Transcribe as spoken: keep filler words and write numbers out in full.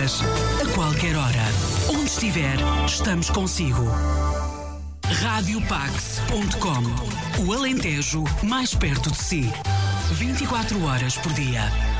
horas, a qualquer hora. Onde estiver, estamos consigo. rádio pax ponto com. O Alentejo mais perto de si. vinte e quatro horas por dia.